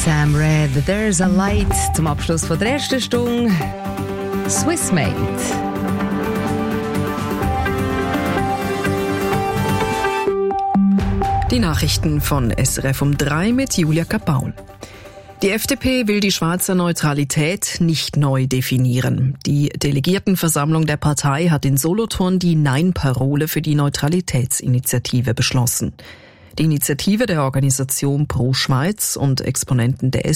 Sam Red, There's a Light zum Abschluss von der ersten Stunde. Swiss Made. Die Nachrichten von SRF um 3 mit Julia Kapaul. Die FDP will die Schweizer Neutralität nicht neu definieren. Die Delegiertenversammlung der Partei hat in Solothurn die Nein-Parole für die Neutralitätsinitiative beschlossen. Die Initiative der Organisation Pro Schweiz und Exponenten der